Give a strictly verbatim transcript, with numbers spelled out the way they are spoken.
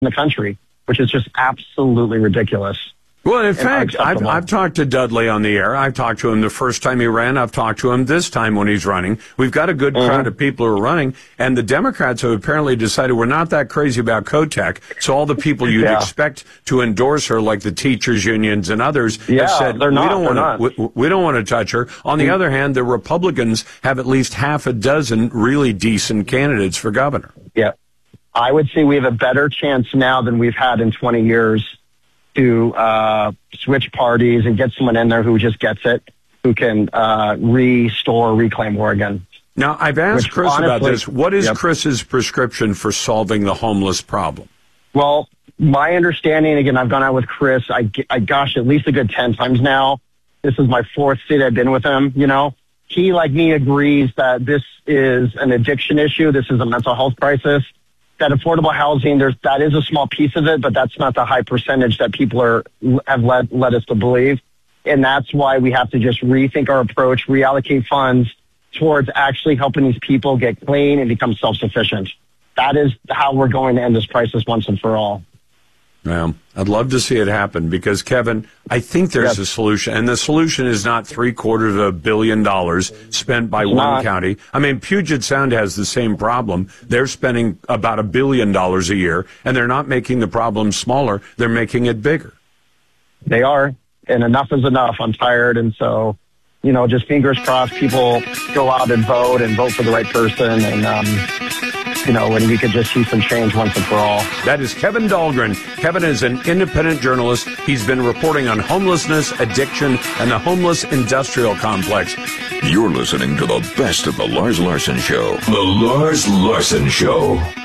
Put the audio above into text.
in the country, which is just absolutely ridiculous. Well, in fact, I've, I've talked to Dudley on the air. I've talked to him the first time he ran. I've talked to him this time when he's running. We've got a good mm-hmm. crowd of people who are running, and the Democrats have apparently decided we're not that crazy about Kotek, so all the people you'd yeah. expect to endorse her, like the teachers' unions and others, yeah, have said, they're not, we don't want to we, we don't want to touch her. On the mm-hmm. other hand, the Republicans have at least half a dozen really decent candidates for governor. Yeah. I would say we have a better chance now than we've had in twenty years to uh, switch parties and get someone in there who just gets it, who can uh, restore, reclaim Oregon. Now, I've asked Which, Chris honestly, about this. What is yep. Chris's prescription for solving the homeless problem? Well, my understanding, again, I've gone out with Chris, I, I gosh, at least a good ten times now. This is my fourth state I've been with him, you know. He, like me, agrees that this is an addiction issue. This is a mental health crisis. That affordable housing, there's that is a small piece of it, but that's not the high percentage that people are have led led us to believe, and that's why we have to just rethink our approach, reallocate funds towards actually helping these people get clean and become self-sufficient. That is how we're going to end this crisis once and for all. Well, I'd love to see it happen because, Kevin, I think there's yes. a solution. And the solution is not three quarters of a billion dollars spent by it's one not. county. I mean, Puget Sound has the same problem. They're spending about a billion dollars a year, and they're not making the problem smaller. They're making it bigger. They are. And enough is enough. I'm tired. And so, you know, just fingers crossed people go out and vote and vote for the right person. And, um, you know, and we could just see some change once and for all. That is Kevin Dahlgren. Kevin is an independent journalist. He's been reporting on homelessness, addiction, and the homeless industrial complex. You're listening to the best of the Lars Larson Show. The Lars Larson Show.